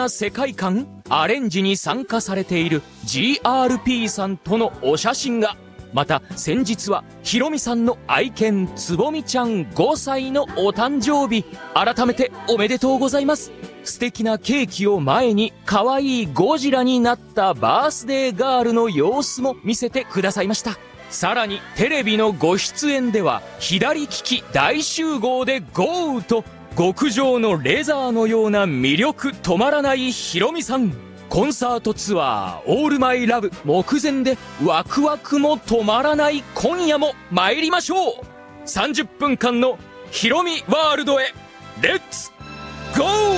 な世界観、アレンジに参加されている GRP さんとのお写真が。また先日はひろみさんの愛犬つぼみちゃん5歳のお誕生日、改めておめでとうございます。素敵なケーキを前に可愛いゴジラになったバースデーガールの様子も見せてくださいました。さらにテレビのご出演では左利き大集合でゴーと極上のレザーのような魅力止まらないひろみさん。コンサートツアーオールマイラブ目前でワクワクも止まらない今夜も参りましょう。30分間のひろみワールドへレッツゴー。